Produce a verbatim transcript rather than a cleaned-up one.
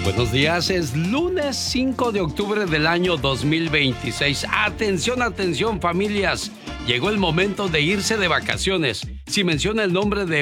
Buenos días, es lunes cinco de octubre del año dos mil veintiséis. Atención, atención familias, llegó el momento de irse de vacaciones. Si menciona el nombre de